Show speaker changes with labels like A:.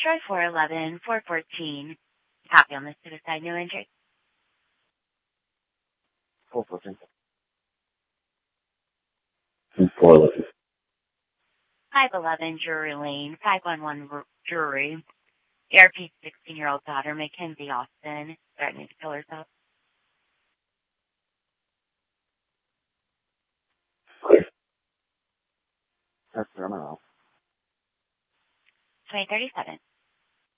A: Troy 411 414. Copy on the suicide, new entry.
B: 414. 411.
A: 511 Drury Lane, 511 Drury. ARP's 16-year-old daughter, Mackenzie Austin, threatening to kill herself.
B: Clear. That's terminal.
A: 2037.